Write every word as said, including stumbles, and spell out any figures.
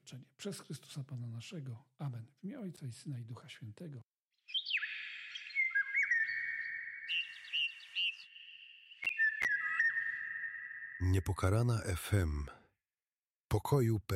oświadczenie. Przez Chrystusa Pana naszego. Amen. W imię Ojca i Syna i Ducha Świętego. Niepokalana F M. Pokoju